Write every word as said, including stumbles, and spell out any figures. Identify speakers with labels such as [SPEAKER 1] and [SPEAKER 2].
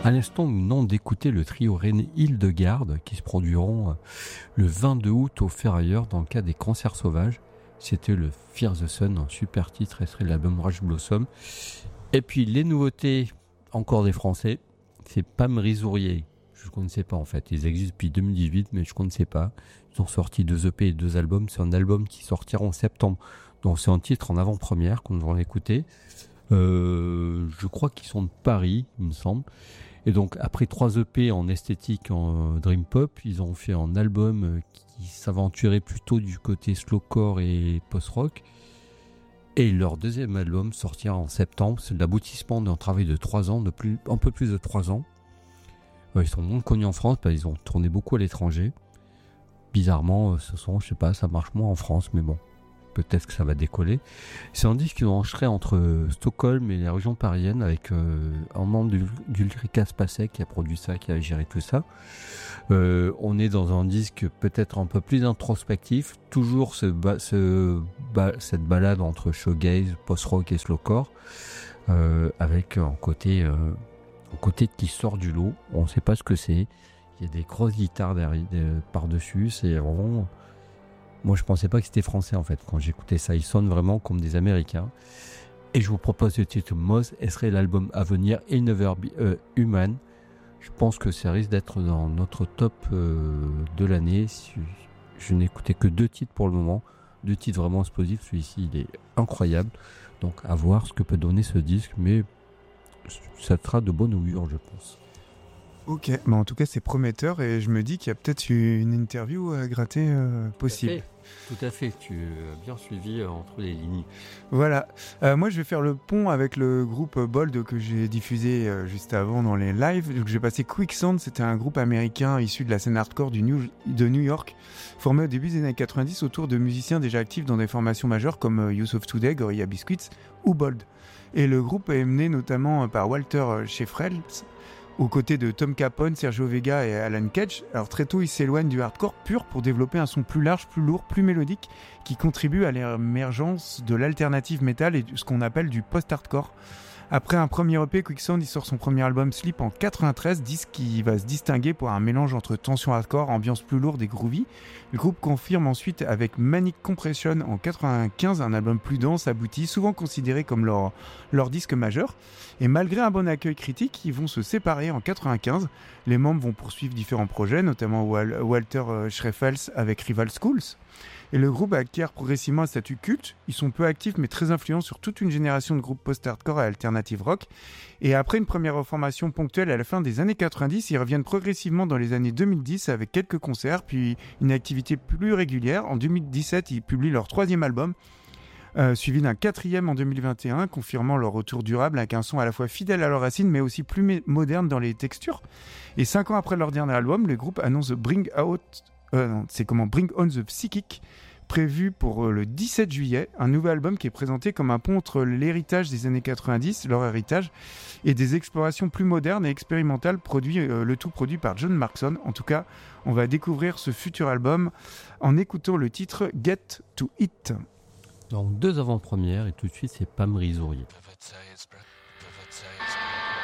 [SPEAKER 1] À l'instant, nous venons d'écouter le trio rennais Hildegarde qui se produiront le vingt-deux août au Ferrailleur dans le cadre des Concerts Sauvages. C'était le Fear the Sun, un super titre, extrait de l'album Rage Blossom. Et puis les nouveautés, encore des Français, c'est Pam Rizourier. Je ne connaissais pas en fait, ils existent depuis deux mille dix-huit mais je ne connaissais pas. Ils ont sorti deux E P et deux albums, c'est un album qui sortira en septembre. Donc c'est un titre en avant-première qu'on va écouter. Euh, je crois qu'ils sont de Paris, il me semble. Et donc, après trois E P en esthétique, en dream pop, ils ont fait un album qui s'aventurait plutôt du côté slowcore et post-rock. Et leur deuxième album sortira en septembre. C'est l'aboutissement d'un travail de trois ans, de plus, un peu plus de trois ans. Ouais, ils sont moins connus en France, parce qu'ils ont tourné beaucoup à l'étranger. Bizarrement, ce son, je sais pas, ça marche moins en France, mais bon. Peut-être que ça va décoller. C'est un disque qui brancherait entre Stockholm et les régions parisiennes avec euh, un membre d'Ulrika Spacek qui a produit ça, qui a géré tout ça. Euh, on est dans un disque peut-être un peu plus introspectif, toujours ce ba- ce ba- cette balade entre shoegaze, post-rock et slowcore, euh, avec un côté, euh, un côté qui sort du lot. On ne sait pas ce que c'est. Il y a des grosses guitares derrière, euh, par-dessus. C'est vraiment... Moi, je pensais pas que c'était français, en fait. Quand j'écoutais ça, ils sonnent vraiment comme des Américains. Et je vous propose le titre Moz. Ce serait l'album à venir, I'll Never Be uh, Human. Je pense que ça risque d'être dans notre top euh, de l'année. Je n'écoutais que deux titres pour le moment. Deux titres vraiment explosifs. Celui-ci, il est incroyable. Donc, à voir ce que peut donner ce disque. Mais ça sera de bonne augure, je pense.
[SPEAKER 2] Ok, mais en tout cas c'est prometteur et je me dis qu'il y a peut-être une interview à gratter euh, possible.
[SPEAKER 1] Tout à fait, tu as bien suivi euh, entre les lignes.
[SPEAKER 2] Voilà, euh, moi je vais faire le pont avec le groupe Bold que j'ai diffusé euh, juste avant dans les lives. Donc, je vais passer Quicksand, c'était un groupe américain issu de la scène hardcore du New, de New York, formé au début des années quatre-vingt-dix autour de musiciens déjà actifs dans des formations majeures comme euh, Youth of Today, Gorilla Biscuits ou Bold. Et le groupe est mené notamment par Walter Sheffrels, aux côtés de Tom Capone, Sergio Vega et Alan Cage. Alors très tôt, ils s'éloignent du hardcore pur pour développer un son plus large, plus lourd, plus mélodique, qui contribue à l'émergence de l'alternative metal et de ce qu'on appelle du post-hardcore. Après un premier E P, Quicksand, il sort son premier album Sleep en quatre-vingt-treize, disque qui va se distinguer pour un mélange entre tension hardcore, ambiance plus lourde et groovy. Le groupe confirme ensuite avec Manic Compression en quatre-vingt-quinze, un album plus dense, abouti, souvent considéré comme leur, leur disque majeur. Et malgré un bon accueil critique, ils vont se séparer en quatre-vingt-quinze. Les membres vont poursuivre différents projets, notamment Wal- Walter Sheffrels avec Rival Schools. Et le groupe acquiert progressivement un statut culte. Ils sont peu actifs mais très influents sur toute une génération de groupes post-hardcore et alternative rock. Et après une première reformation ponctuelle à la fin des années quatre-vingt-dix, ils reviennent progressivement dans les années deux mille dix avec quelques concerts, puis une activité plus régulière. En deux mille dix-sept, ils publient leur troisième album, euh, suivi d'un quatrième en deux mille vingt et un, confirmant leur retour durable avec un son à la fois fidèle à leurs racines mais aussi plus mé- moderne dans les textures. Et cinq ans après leur dernier album, le groupe annonce Bring Out... Euh, non, c'est comment Bring On the Psychic, prévu pour euh, le dix-sept juillet, un nouvel album qui est présenté comme un pont entre l'héritage des années quatre-vingt-dix, leur héritage, et des explorations plus modernes et expérimentales, produit, euh, le tout produit par John Markson. En tout cas, on va découvrir ce futur album en écoutant le titre Get to It.
[SPEAKER 1] Donc deux avant-premières et tout de suite c'est Pam Rizourier.